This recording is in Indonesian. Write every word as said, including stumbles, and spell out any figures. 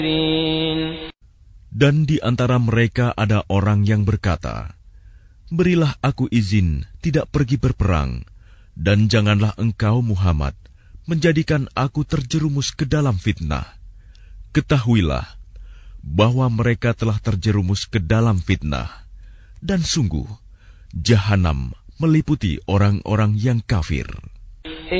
Dan di antara mereka ada orang yang berkata, "Berilah aku izin tidak pergi berperang, dan janganlah engkau Muhammad menjadikan aku terjerumus ke dalam fitnah." Ketahuilah bahwa mereka telah terjerumus ke dalam fitnah, dan sungguh, Jahanam meliputi orang-orang yang kafir.